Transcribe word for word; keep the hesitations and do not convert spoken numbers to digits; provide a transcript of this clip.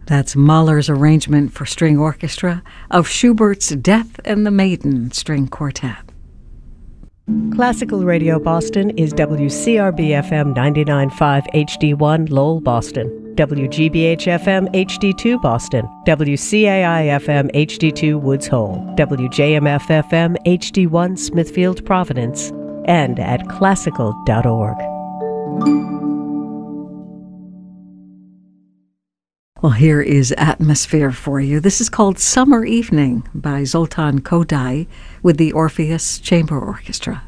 That's Mahler's arrangement for string orchestra of Schubert's Death and the Maiden String Quartet. Classical Radio Boston is W C R B F M ninety-nine point five H D one Lowell, Boston, W G B H F M H D two Boston, W C A I F M H D two Woods Hole, W J M F F M H D one Smithfield, Providence, and at classical dot org. Well, here is Atmosphere for you. This is called Summer Evening by Zoltan Kodály with the Orpheus Chamber Orchestra.